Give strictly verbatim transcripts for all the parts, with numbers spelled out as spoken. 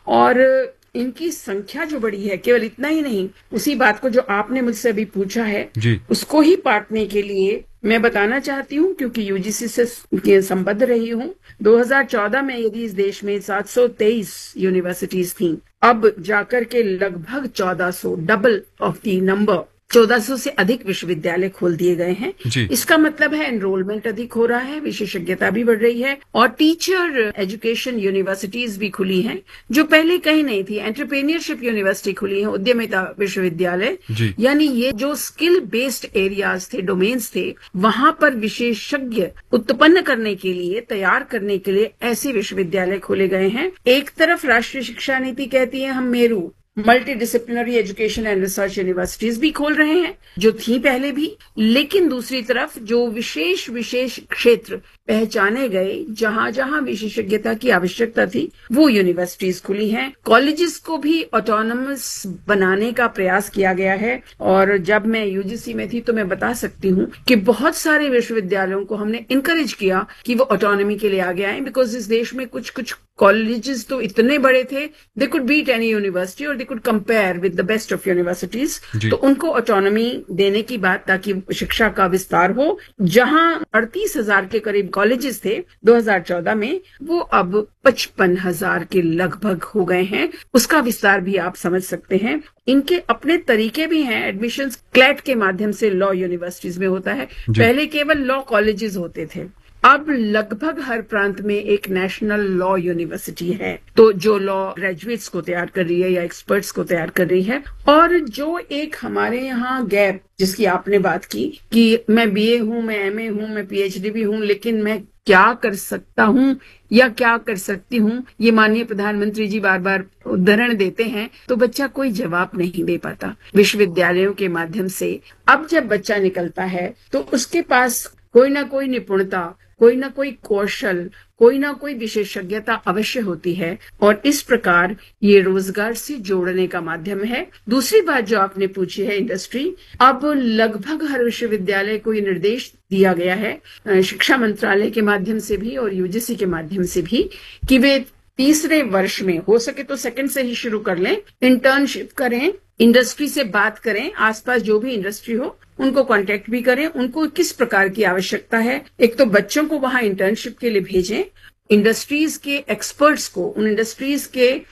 और इनकी संख्या जो बड़ी है, केवल इतना ही नहीं, उसी बात को जो आपने मुझसे अभी पूछा है जी। उसको ही पाटने के लिए मैं बताना चाहती हूँ, क्योंकि यूजीसी से संबद्ध रही हूँ। दो हज़ार चौदह में यदि इस देश में सात सौ तेईस यूनिवर्सिटीज थीं, अब जाकर के लगभग चौदह सौ, डबल ऑफ दी नंबर, चौदह सौ से अधिक विश्वविद्यालय खोल दिए गए हैं। जी। इसका मतलब है एनरोलमेंट अधिक हो रहा है, विशेषज्ञता भी बढ़ रही है और टीचर एजुकेशन यूनिवर्सिटीज भी खुली हैं जो पहले कहीं नहीं थी। एंटरप्रेन्योरशिप यूनिवर्सिटी खुली है, उद्यमिता विश्वविद्यालय, यानी ये जो स्किल बेस्ड एरियाज थे, डोमेन्स थे, वहां पर विशेषज्ञ उत्पन्न करने के लिए, तैयार करने के लिए ऐसे विश्वविद्यालय खोले गए हैं। एक तरफ राष्ट्रीय शिक्षा नीति कहती है हम Meru multi disciplinary education and research universities भी खोल रहे हैं, जो थी पहले भी, लेकिन दूसरी तरफ जो विशेष विशेष क्षेत्र पहचाने गए, जहां जहां विशेषज्ञता की आवश्यकता थी, वो यूनिवर्सिटीज खुली हैं। कॉलेजेस को भी ऑटोनमस बनाने का प्रयास किया गया है और जब मैं यूजीसी में थी तो मैं बता सकती हूँ कि बहुत सारे विश्वविद्यालयों को हमने इनकरेज किया कि वो ऑटोनॉमी के लिए आगे आए, बिकॉज इस देश में कुछ कुछ कॉलेजेस तो इतने बड़े थे, they could beat any university और they could compare with the best of universities. तो उनको ऑटोनॉमी देने की बात, ताकि शिक्षा का विस्तार हो। जहां अड़तीस हजार के करीब कॉलेजेस थे दो हज़ार चौदह में, वो अब पचपन हजार के लगभग हो गए हैं। उसका विस्तार भी आप समझ सकते हैं। इनके अपने तरीके भी हैं। एडमिशन क्लैट के माध्यम से लॉ यूनिवर्सिटीज में होता है, पहले केवल लॉ कॉलेजेस होते थे, अब लगभग हर प्रांत में एक नेशनल लॉ यूनिवर्सिटी है, तो जो लॉ ग्रेजुएट्स को तैयार कर रही है या एक्सपर्ट्स को तैयार कर रही है। और जो एक हमारे यहाँ गैप जिसकी आपने बात की कि मैं बीए हूँ, मैं एमए हूँ, मैं पीएचडी भी हूँ, लेकिन मैं क्या कर सकता हूँ या क्या कर सकती हूँ, ये माननीय प्रधानमंत्री जी बार बार उदाहरण देते हैं, तो बच्चा कोई जवाब नहीं दे पाता। विश्वविद्यालयों के माध्यम से अब जब बच्चा निकलता है तो उसके पास कोई ना कोई निपुणता, कोई ना कोई कौशल, कोई ना कोई विशेषज्ञता अवश्य होती है और इस प्रकार ये रोजगार से जोड़ने का माध्यम है। दूसरी बात जो आपने पूछी है इंडस्ट्री, अब लगभग हर विश्वविद्यालय को ये निर्देश दिया गया है शिक्षा मंत्रालय के माध्यम से भी और यूजीसी के माध्यम से भी कि वे तीसरे वर्ष में हो सके तो सेकंड से ही शुरू कर लें, इंटर्नशिप करें, इंडस्ट्री से बात करें, आसपास जो भी इंडस्ट्री हो उनको कांटेक्ट भी करें, उनको किस प्रकार की आवश्यकता है। एक तो बच्चों को वहां इंटर्नशिप के लिए भेजें, इंडस्ट्रीज के एक्सपर्ट्स को, उन इंडस्ट्रीज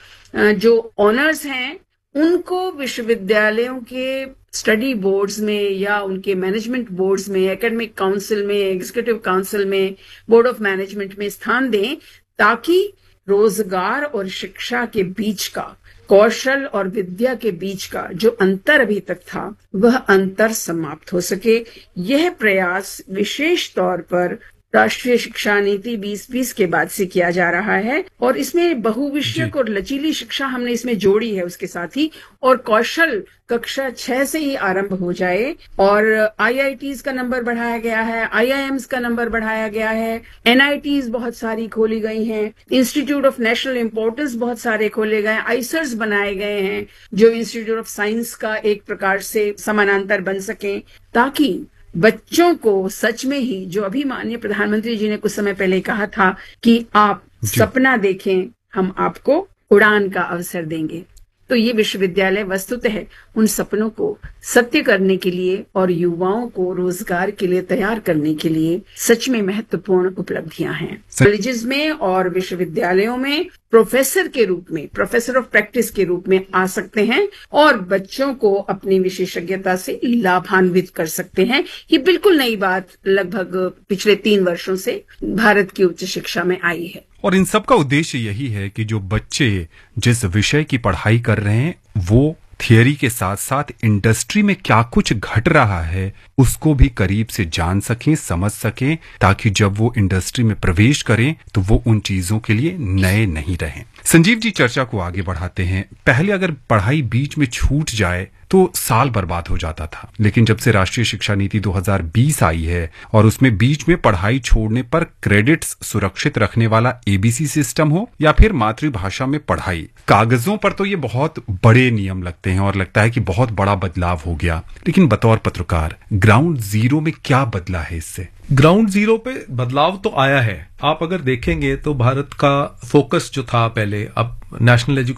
के जो ओनर्स हैं उनको विश्वविद्यालयों के स्टडी बोर्ड्स में या उनके मैनेजमेंट बोर्ड्स में, एकेडमिक काउंसिल में, एग्जीक्यूटिव काउंसिल में, बोर्ड ऑफ मैनेजमेंट में स्थान दें, ताकि रोजगार और शिक्षा के बीच का, कौशल और विद्या के बीच का जो अंतर अभी तक था वह अंतर समाप्त हो सके। यह प्रयास विशेष तौर पर राष्ट्रीय शिक्षा नीति बीस बीस के बाद से किया जा रहा है और इसमें बहुविषयक और लचीली शिक्षा हमने इसमें जोड़ी है उसके साथ ही, और कौशल कक्षा छह से ही आरंभ हो जाए और आईआईटीज का नंबर बढ़ाया गया है, आईआईएम्स का नंबर बढ़ाया गया है, एनआईटीज बहुत सारी खोली गई हैं, इंस्टीट्यूट ऑफ नेशनल इम्पोर्टेंस बहुत सारे खोले गए, आईसर्स बनाए गए हैं जो इंस्टीट्यूट ऑफ साइंस का एक प्रकार से समानांतर बन सके, ताकि बच्चों को सच में ही, जो अभी माननीय प्रधानमंत्री जी ने कुछ समय पहले कहा था कि आप सपना देखें, हम आपको उड़ान का अवसर देंगे, तो ये विश्वविद्यालय वस्तुतः उन सपनों को सत्य करने के लिए और युवाओं को रोजगार के लिए तैयार करने के लिए सच में महत्वपूर्ण उपलब्धियां हैं। कॉलेजेस में और विश्वविद्यालयों में प्रोफेसर के रूप में, प्रोफेसर ऑफ प्रैक्टिस के रूप में आ सकते हैं और बच्चों को अपनी विशेषज्ञता से लाभान्वित कर सकते हैं। ये बिल्कुल नई बात लगभग पिछले तीन वर्षों से भारत की उच्च शिक्षा में आई है। और इन सब का उद्देश्य यही है कि जो बच्चे जिस विषय की पढ़ाई कर रहे हैं वो थियरी के साथ साथ इंडस्ट्री में क्या कुछ घट रहा है उसको भी करीब से जान सकें, समझ सकें, ताकि जब वो इंडस्ट्री में प्रवेश करें तो वो उन चीजों के लिए नए नहीं रहें। संजीव जी, चर्चा को आगे बढ़ाते हैं। पहले अगर पढ़ाई बीच में छूट जाए तो साल बर्बाद हो जाता था, लेकिन जब से राष्ट्रीय शिक्षा नीति दो हज़ार बीस आई है और उसमें बीच में पढ़ाई छोड़ने पर क्रेडिट्स सुरक्षित रखने वाला एबीसी सिस्टम हो या फिर मातृभाषा में पढ़ाई, कागजों पर तो ये बहुत बड़े नियम लगते हैं और लगता है कि बहुत बड़ा बदलाव हो गया, लेकिन बतौर पत्रकार ग्राउंड जीरो में क्या बदला है इससे? ग्राउंड जीरो पे बदलाव तो आया है। आप अगर देखेंगे तो भारत का फोकस जो था पहले, अब नेशनल